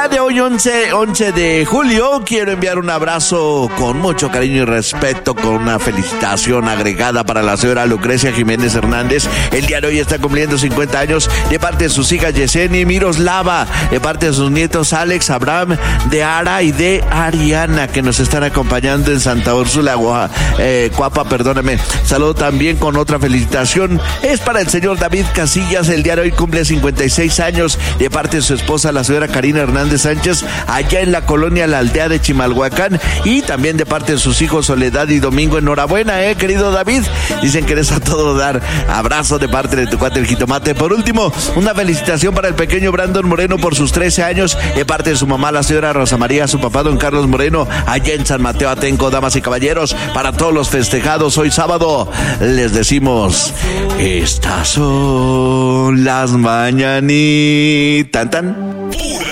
de hoy, 11 de julio, quiero enviar un abrazo con mucho cariño y respeto, con una felicitación agregada para la señora Lucrecia Jiménez Hernández. El día de hoy está cumpliendo 50 años, de parte de sus hijas Yesenia y Miroslava, de parte de sus nietos Alex, Abraham, de Ara y de Ariana, que nos están acompañando en Santa Úrsula, Cuapa, perdóname. Saludo también con otra felicitación, es para el señor David Casillas. El día de hoy cumple 56 años, de parte de su esposa, la señora Karina Hernández Sánchez, allá en la colonia La Aldea de Chimalhuacán, y también de parte de sus hijos Soledad y Domingo. Enhorabuena, querido David, dicen que eres a todo dar. Abrazo de parte de tu cuate el jitomate. Por último, una felicitación para el pequeño Brandon Moreno por sus 13 años, de parte de su mamá, la señora Rosa María, su papá, don Carlos Moreno, allá en San Mateo Atenco. Damas y caballeros, para todos los festejados hoy sábado, les decimos, estas son las mañanitas. Tan, tan.